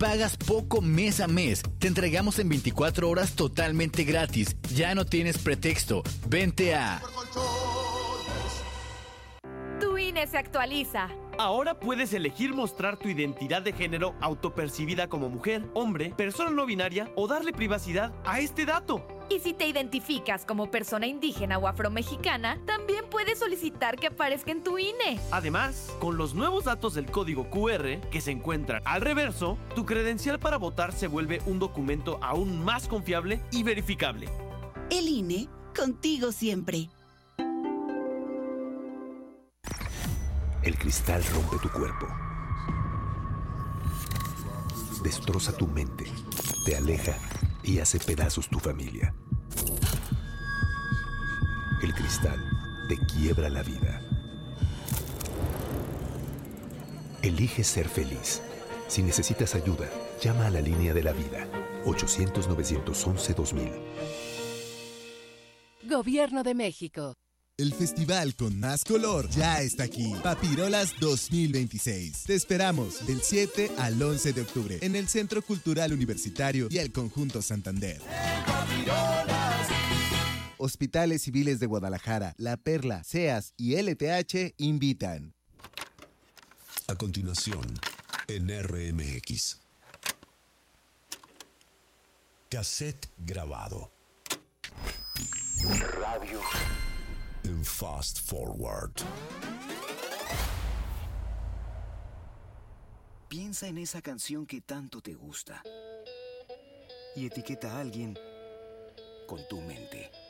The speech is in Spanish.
Pagas poco mes a mes. Te entregamos en 24 horas totalmente gratis. Ya no tienes pretexto. Vente a... Tu INE se actualiza. Ahora puedes elegir mostrar tu identidad de género autopercibida como mujer, hombre, persona no binaria o darle privacidad a este dato. Y si te identificas como persona indígena o afromexicana, también puedes solicitar que aparezca en tu INE. Además, con los nuevos datos del código QR que se encuentran al reverso, tu credencial para votar se vuelve un documento aún más confiable y verificable. El INE, contigo siempre. El cristal rompe tu cuerpo, destroza tu mente, te aleja y hace pedazos tu familia. El cristal te quiebra la vida. Elige ser feliz. Si necesitas ayuda, llama a la línea de la vida, 800-911-2000. Gobierno de México. El festival con más color ya está aquí. Papirolas 2026. Te esperamos del 7 al 11 de octubre en el Centro Cultural Universitario y el Conjunto Santander. Hospitales Civiles de Guadalajara, La Perla, SEAS y LTH invitan. A continuación, en RMX. Cassette grabado. Radio. En Fast Forward. Piensa en esa canción que tanto te gusta y etiqueta a alguien con tu mente.